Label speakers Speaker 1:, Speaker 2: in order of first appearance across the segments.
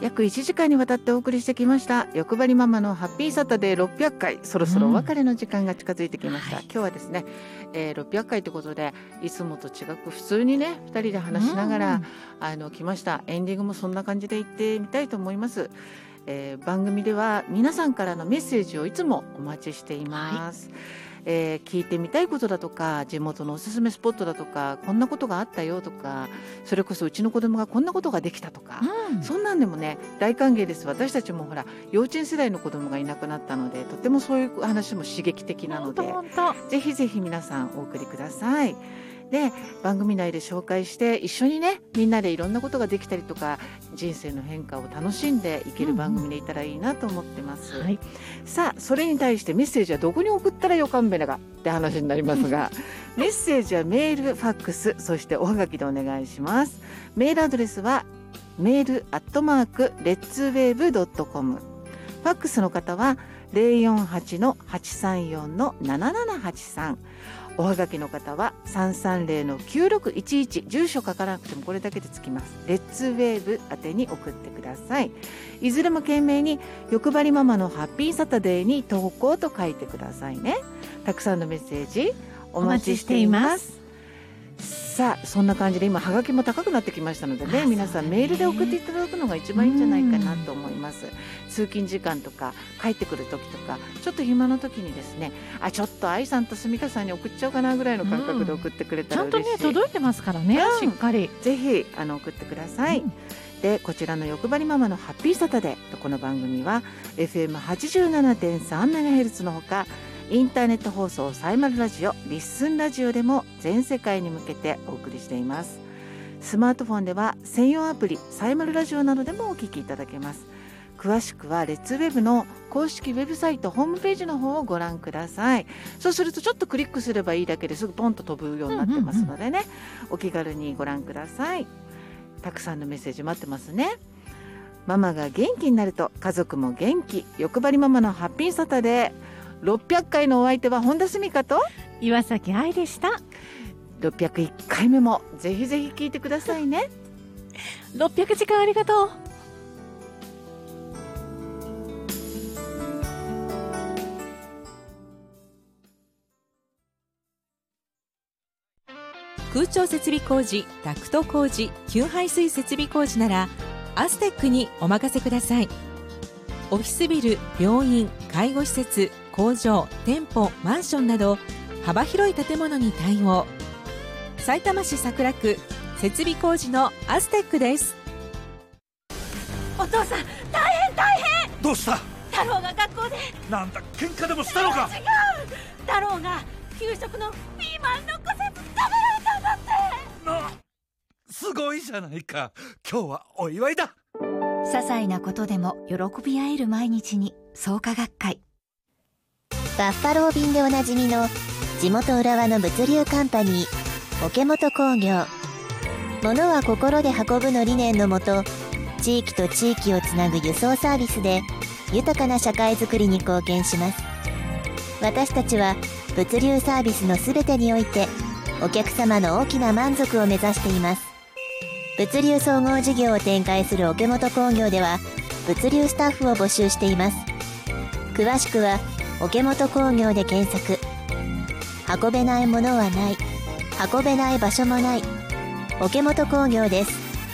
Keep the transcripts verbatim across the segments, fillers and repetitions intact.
Speaker 1: 約いちじかんにわたってお送りしてきました欲張りママのハッピーサタデーろっぴゃっかい、そろそろお別れの時間が近づいてきました、うん、今日はですね、えー、ろっぴゃっかいということでいつもと違く普通にねふたりで話しながら、うん、あの来ました。エンディングもそんな感じで言ってみたいと思います。えー、番組では皆さんからのメッセージをいつもお待ちしています、はい。えー、聞いてみたいことだとか地元のおすすめスポットだとかこんなことがあったよとか、それこそうちの子供がこんなことができたとか、うん、そんなんでもね大歓迎です。私たちもほら幼稚園世代の子供がいなくなったのでとてもそういう話も刺激的なのでぜひぜひ皆さんお送りください。で番組内で紹介して一緒にねみんなでいろんなことができたりとか人生の変化を楽しんでいける番組でいたらいいなと思ってます、うんうんはい、さあそれに対してメッセージはどこに送ったらよかんべながって話になりますがメッセージはメール、ファックス、そしておはがきでお願いします。メールアドレスはメールアットマークレッツウェーブドットコム、ファックスの方は ゼロよんはちのはちさんよんのななななはちさん、おはがきの方はさんさんゼロのきゅうろくいちいち、住所書かなくてもこれだけでつきます。レッツウェーブ宛てに送ってください。いずれも懸命に欲張りママのハッピーサタデーに投稿と書いてくださいね。たくさんのメッセージお待ちしています。さあそんな感じで今はがきも高くなってきましたのでね、皆さんメールで送っていただくのが一番いいんじゃないかなと思います。通勤時間とか帰ってくる時とかちょっと暇な時にですね、あちょっと愛さんとすみかさんに送っちゃおうかなぐらいの感覚で送ってくれたら嬉しい、うん、ちゃんとね届いてますからね、うん、しっかりぜひあの送ってください、うん、でこちらの欲張りママのハッピーサタデーとこの番組は エフエムはちじゅうななてんさんメガヘルツ のほかインターネット放送サイマルラジオ、リッスンラジオでも全世界に向けてお送りしています。スマートフォンでは専用アプリサイマルラジオなどでもお聞きいただけます。詳しくはレッツウェブの公式ウェブサイトホームページの方をご覧ください。そうするとちょっとクリックすればいいだけですぐポンと飛ぶようになってますのでね、うんうんうん、お気軽にご覧ください。たくさんのメッセージ待ってますね。ママが元気になると家族も元気、欲張りママのハッピーサタデーろっぴゃっかいのお相手は本田澄香と
Speaker 2: 岩崎愛でした。
Speaker 1: ろっぴゃくいっかいめもぜひぜひ聞いてくださいね。
Speaker 2: ろっぴゃくじかんありがとう。
Speaker 3: 空調設備工事、ダクト工事、給排水設備工事ならアステックにお任せください。オフィスビル、病院、介護施設、工場、店舗、マンションなど幅広い建物に対応。さいたま市桜区設備工事のアステックです。
Speaker 4: お父さん大変大変。
Speaker 5: どうした？
Speaker 4: 太郎が学校で
Speaker 5: なんだ喧嘩でもしたのか？
Speaker 4: 違う、太郎が給食のピーマン残せず食べられたんだって。
Speaker 5: な、すごいじゃないか。今日はお祝いだ。
Speaker 6: 些細なことでも喜び合える毎日に創価学会。
Speaker 7: バッファロー便でおなじみの地元浦和の物流カンパニー桶本工業。物は心で運ぶの理念のもと、地域と地域をつなぐ輸送サービスで豊かな社会づくりに貢献します。私たちは物流サービスのすべてにおいてお客様の大きな満足を目指しています。物流総合事業を展開する桶本工業では物流スタッフを募集しています。詳しくは桶本工業で検索。運べないものはない、運べない場所もない、桶本工業です。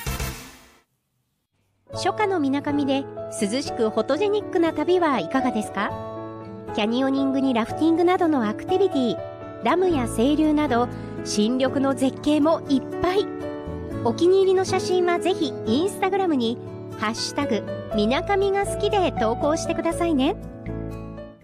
Speaker 8: 初夏のみなかみで涼しくフォトジェニックな旅はいかがですか？キャニオニングにラフティングなどのアクティビティ、ダムや清流など新緑の絶景もいっぱい。お気に入りの写真はぜひインスタグラムにハッシュタグみなかみが好きで投稿してくださいね。